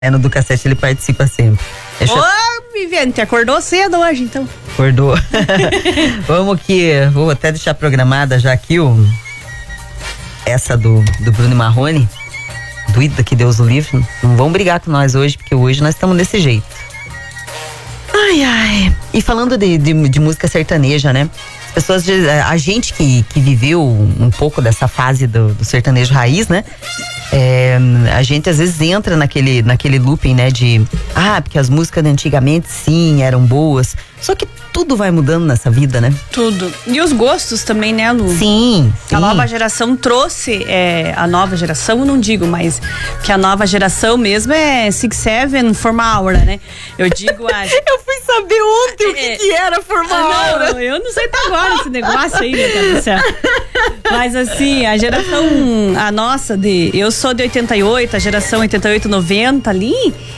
No do cassete ele participa sempre. Ô, Viviane, acordou cedo hoje, então. Acordou. Vamos que vou até deixar programada já aqui essa do Bruno Marrone. Doida que Deus o livre. Não vão brigar com nós hoje, porque hoje nós estamos desse jeito. Ai, ai. E falando de música sertaneja, né? As pessoas, a gente que viveu um pouco dessa fase do sertanejo raiz, né? A gente às vezes entra naquele looping, né? Porque as músicas de antigamente sim, eram boas. Só que tudo vai mudando nessa vida, né? Tudo. E os gostos também, né, Lu? Sim. A nova geração trouxe, a nova geração, eu não digo, mas que a nova geração mesmo é 6-7 Forma Aura, né? Eu digo Eu fui saber ontem o que era Forma Aura. Não, eu não sei até agora esse negócio aí, meu Deus do céu. Mas assim, a geração, a nossa, eu sou de 88, a geração 88, 90 ali,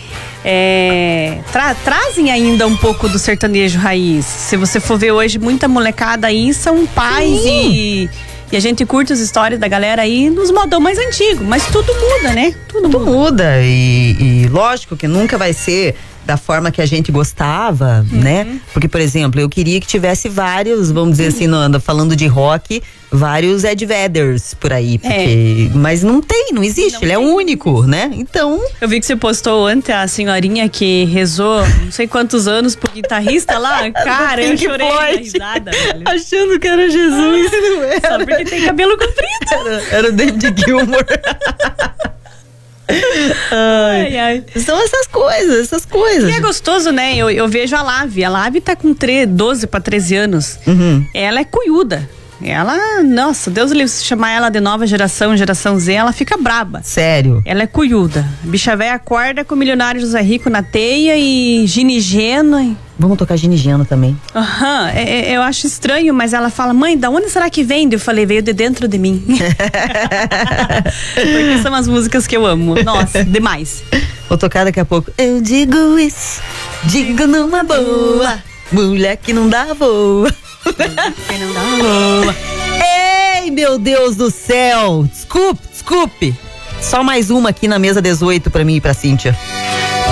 trazem ainda um pouco do sertanejo raiz. Se você for ver hoje, muita molecada aí são pais e a gente curte as histórias da galera aí nos modão mais antigo, mas tudo muda, né? Tudo muda e lógico que nunca vai ser da forma que a gente gostava, né? Porque, por exemplo, eu queria que tivesse vários, vamos dizer assim, falando de rock, vários Ed Veders por aí, mas não existe, ele é único, né? Então... Eu vi que você postou ontem a senhorinha que rezou não sei quantos anos pro guitarrista lá, cara, eu chorei na risada, velho. Achando que era Jesus, não era. Só porque tem cabelo comprido. Era o David Gilmour. Ai. São essas coisas. E é gostoso, né? Eu vejo a Lave tá com 12 para 13 anos. Ela é cuiuda. Ela, nossa, Deus livre, se chamar ela de nova geração Z, ela fica braba. Sério? Ela é cuiuda. Bicha véia acorda com o milionário José Rico na teia e Ginigeno. Vamos tocar Ginigeno também. Eu acho estranho, mas ela fala, mãe, da onde será que vem? Eu falei, veio de dentro de mim. Porque são as músicas que eu amo. Nossa, demais. Vou tocar daqui a pouco. Eu digo isso, digo numa boa, mulher que não dá boa. Ei, meu Deus do céu. Desculpe. Só mais uma aqui na mesa 18 pra mim e pra Cíntia.